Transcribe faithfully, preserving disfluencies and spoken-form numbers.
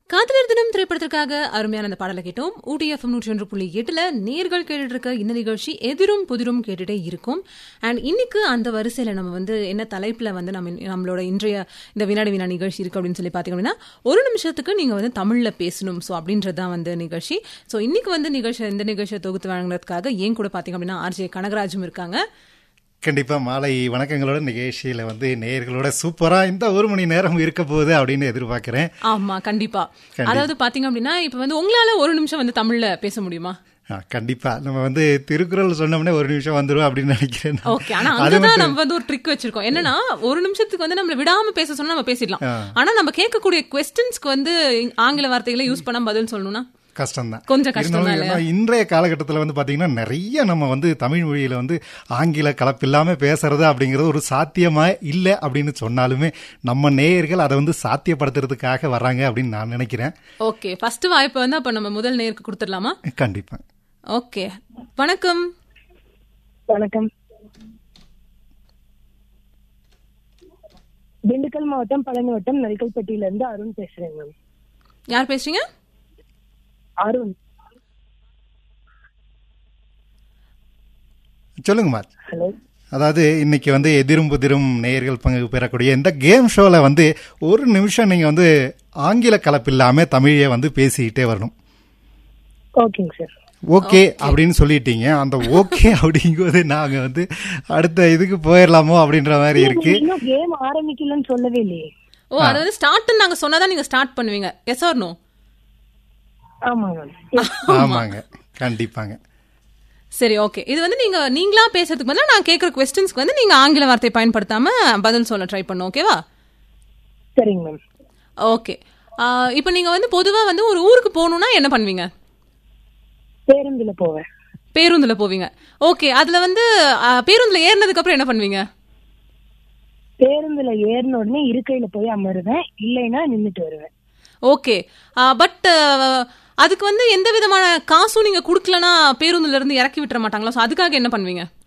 காதலர் தினம் திரைப்படத்திற்காக அருமையான அந்த பாடலை கேட்டோம். ஊட்டி எஃப்எம் நூற்றி ஒன்று புள்ளி எட்டுல நேர்கள் கேட்டுட்டு இருக்க இந்த நிகழ்ச்சி எதிரும் புதிரும் கேட்டுட்டே இருக்கும். அண்ட் இன்னைக்கு அந்த வரிசையில நம்ம வந்து என்ன தலைப்புல வந்து நம்ம நம்மளோட இன்றைய இந்த வினாடி வினா நிகழ்ச்சி இருக்கு அப்படின்னு சொல்லி பாத்தீங்க அப்படின்னா, ஒரு நிமிஷத்துக்கு நீங்க வந்து தமிழ்ல பேசணும். ஸோ அப்படின்றதுதான் வந்து நிகழ்ச்சி. ஸோ இன்னைக்கு வந்து நிகழ்ச்சி இந்த நிகழ்ச்சியை தொகுத்து வழங்குறதுக்காக ஏன் கூட பாத்தீங்க அப்படின்னா ஆர்ஜே கனகராஜும் இருக்காங்க. கண்டிப்பா மாலை வணக்கங்களோட நிகழ்ச்சியில வந்து நேயர்களோட சூப்பரா இந்த ஒரு மணி நேரம் இருக்க போகுது அப்படின்னு எதிர்பார்க்கிறேன். ஆமா, கண்டிப்பா. அதாவது பாத்தீங்க அப்படின்னா இப்ப வந்து உங்களால ஒரு நிமிஷம் வந்து தமிழ்ல பேச முடியுமா? கண்டிப்பா. நம்ம வந்து திருக்குறள் சொன்னோம்னே ஒரு நிமிஷம் வந்துரும் அப்படின்னு நினைக்கிறேன். ஓகே, ஆனா அங்கதான் நம்ம வந்து ஒரு ட்ரிக் வச்சிருக்கோம். என்னன்னா ஒரு நிமிஷத்துக்கு வந்து நம்ம விடாம பேச சொன்னா நம்ம பேசிடலாம். ஆனா நம்ம கேட்கக்கூடிய குவெஸ்டன்ஸ்க்கு வந்து ஆங்கில வார்த்தைகளை யூஸ் பண்ணா பதில் சொல்லணும்னா கஷ்டம்தான், கொஞ்சம் கஷ்டம். இன்றைய காலகட்டத்தில் வந்து பாத்தீங்கன்னா நிறைய நம்ம வந்து தமிழ் மொழியில வந்து ஆங்கில கலப்பில்லாம பேசுறது அப்படிங்கிறது ஒரு சாத்தியமா இல்லை அப்படின்னு சொன்னாலுமே நம்ம நேயர்கள் அதை வந்து சாத்தியப்படுத்துறதுக்காக வர்றாங்க அப்படின்னு நான் நினைக்கிறேன். ஓகே, ஃபர்ஸ்ட் வாய்ப்பு வந்து அப்ப நம்ம முதல் நேருக்கு கொடுத்துடலாமா? கண்டிப்பா. ஓகே, வணக்கம். வணக்கம். திண்டுக்கல் மாவட்டம் பழனி வட்டம் நரிக்கல்பட்டியில இருந்து அருண் பேசுறேன் மேம். யார் பேசுறீங்க? அருண். சொல்லுங்கம்மா. ஹலோ. அதாவது இன்னைக்கு வந்து எதிரும் புதிரும் நேயர்கள் பங்கு பெறக்கூடிய இந்த கேம் ஷோல வந்து ஒரு நிமிஷம் நீங்க வந்து ஆங்கில கலப்பில்லாம தமிழை வந்து பேசிக்கிட்டே வரணும். ஓகேங்க சார். ஓகே அப்படின்னு சொல்லிட்டீங்க. அந்த ஓகே அப்படிங்கும்போது நாங்க வந்து அடுத்த இதுக்கு போயிடலாமோ அப்படின்ற மாதிரி இருக்கு. கேம் ஆரம்பிக்கலன்னு சொல்லவே இல்லையே. ஓ, அதாவது ஸ்டார்ட் நாங்க சொன்னாதான் நீங்க ஸ்டார்ட் பண்ணுவீங்க. S R no? ஆமாங்க, கண்டிப்பாங்க. சரி, ஓகே. இது வந்து நீங்க நீங்களா பேசுறதுக்கு பதிலா நான் கேட்கிற क्वेश्चंसக்கு வந்து நீங்க ஆங்கில வார்த்தை பயன்படுத்தாம பதில் சொல்ல ட்ரை பண்ணுங்க. ஓகேவா? சரிங்க மேம். ஓகே. இப்போ நீங்க வந்து பொதுவா வந்து ஒரு ஊருக்கு போகணும்னா என்ன பண்ணுவீங்க? பேருந்துல போவேன். பேருந்துல போவீங்க. ஓகே, அதுல வந்து பேருந்துல ஏறினதுக்கு அப்புறம் என்ன பண்ணுவீங்க? பேருந்துல ஏறின உடனே இருக்கையில போய் அமருவேன், இல்லைன்னா நின்னுட்டு வருவேன். ஓகே, பட் அதுக்கு வந்து எந்த விதமான காசும் நீங்க குடுக்கலனா பேருந்துல இருந்து இறக்கி விட்டுற மாட்டாங்களா? சோ அதுக்காக என்ன பண்ணுவீங்க?